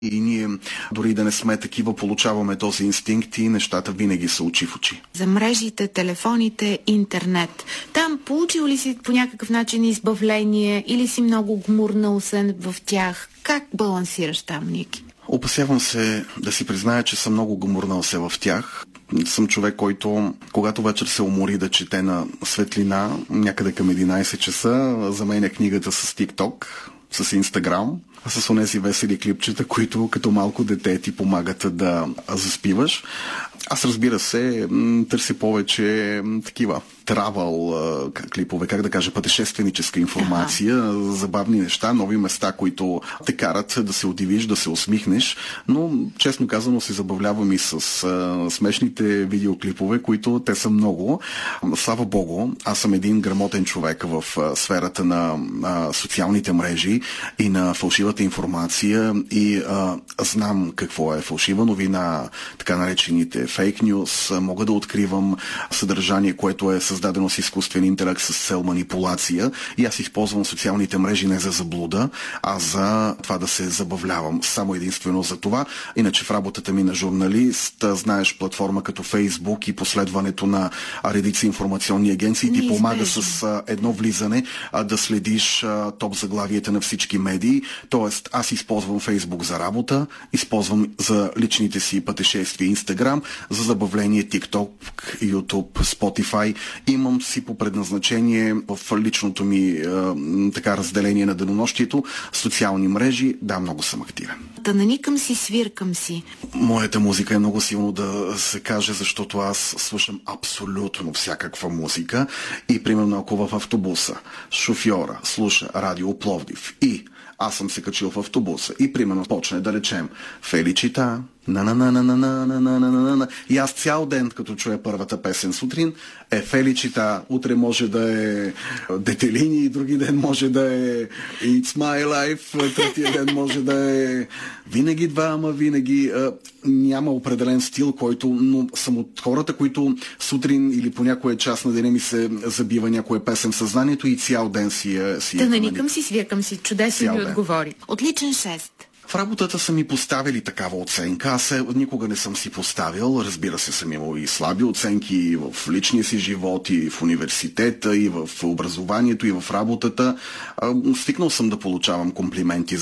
И ние, дори да не сме такива, получаваме този инстинкт и нещата винаги са очи в очи. За мрежите, телефоните, интернет. Там получил ли си по някакъв начин избавление или си много гмурнал се в тях? Как балансираш там, Ники? Опасявам се да си призная, че съм много гмурнал се в тях. Съм човек, който, когато вечер се умори да чете на светлина, някъде към 11 часа, заменя книгата с TikTok, с Instagram, с онези весели клипчета, които като малко дете ти помагат да заспиваш. Аз, разбира се, търся повече такива травъл клипове, как да кажа, пътешественическа информация, забавни неща, нови места, които те карат да се удивиш, да се усмихнеш, но честно казано се забавлявам и с смешните видеоклипове, които те са много. Слава Богу, аз съм един грамотен човек в сферата на социалните мрежи и на фалшивата информация и знам какво е фалшива новина, така наречените фейк нюз, мога да откривам съдържание, което е създадено с изкуствен интелект с цел манипулация и аз използвам социалните мрежи не за заблуда, а за това да се забавлявам. Само единствено за това. Иначе в работата ми на журналист, знаеш, платформа като Фейсбук и последването на редици информационни агенции ти помага с едно влизане да следиш топ заглавията на всички медии. Тоест, аз използвам Фейсбук за работа, използвам за личните си пътешествия Инстаграм, за забавление TikTok, YouTube, Spotify. Имам си по предназначение в личното ми така разделение на денонощието социални мрежи. Да, много съм активен. Да наникам си, свиркам си. Моята музика е много силно да се каже, защото аз слушам абсолютно всякаква музика и примерно ако в автобуса шофьора слуша радио Пловдив и аз съм се качил в автобуса и примерно почне да речем Феличита, на. И аз цял ден, като чуя първата песен сутрин, Феличита, утре може да е Детелини, други ден може да е It's My Life, третия ден може да е винаги два, ама винаги няма определен стил, който, но съм от хората, които сутрин или по някоя част на деня ми се забива някоя песен в съзнанието и цял ден си е. Да наникам си, свиркам си, чудесно ми отговори. Отличен 6. В работата са ми поставили такава оценка. Аз никога не съм си поставил. Разбира се, съм имал и слаби оценки и в личния си живот, и в университета, и в образованието, и в работата. Свикнал съм да получавам комплименти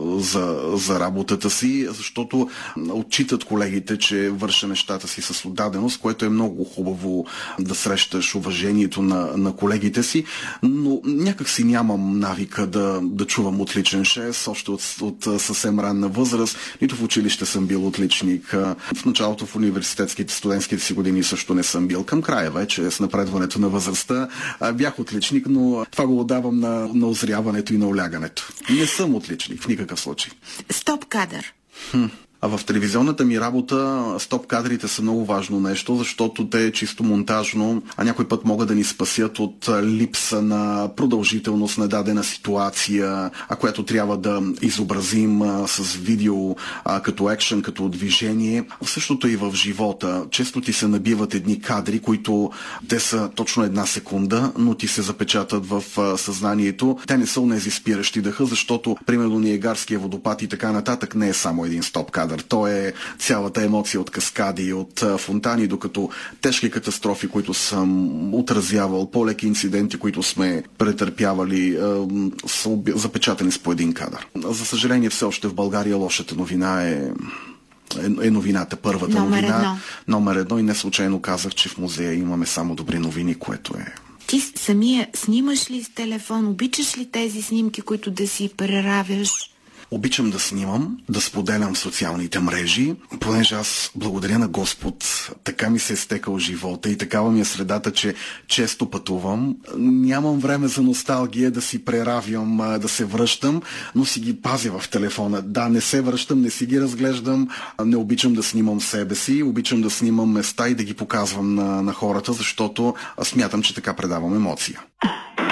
за работата си, защото отчитат колегите, че върша нещата си с отдаденост, което е много хубаво да срещаш уважението на колегите си, но някак си нямам навика да чувам отличен 6, още от съвсем ранна възраст, нито в училище съм бил отличник. В началото в университетските, студентските си години също не съм бил. Към края вече, с напредването на възрастта, бях отличник, но това го отдавам на озряването и на улягането. Не съм отличник в никакъв случай. Стоп кадър. А в телевизионната ми работа стоп кадрите са много важно нещо, защото те чисто монтажно, а някой път могат да ни спасят от липса на продължителност на дадена ситуация, която трябва да изобразим с видео, като екшън, като движение. Същото и в живота. Често ти се набиват едни кадри, които те са точно една секунда, но ти се запечатат в съзнанието. Те не са онези спиращи дъха, защото примерно Ниагарския водопад и така нататък не е само един стоп кадър. То е цялата емоция от каскади, от фонтани, докато тежки катастрофи, които съм отразявал, по-леки инциденти, които сме претърпявали, са запечатани с по един кадър. За съжаление, все още в България лошата новина е новината, първата новина. Номер едно и не случайно казах, че в музея имаме само добри новини, което е... Ти самия снимаш ли с телефон? Обичаш ли тези снимки, които да си преравяш? Обичам да снимам, да споделям в социалните мрежи, понеже аз благодаря на Господ, така ми се е стекал живота и такава ми е средата, че често пътувам. Нямам време за носталгия да си преравям, да се връщам, но си ги пазя в телефона. Да, не се връщам, не си ги разглеждам, не обичам да снимам себе си, обичам да снимам места и да ги показвам на хората, защото смятам, че така предавам емоция.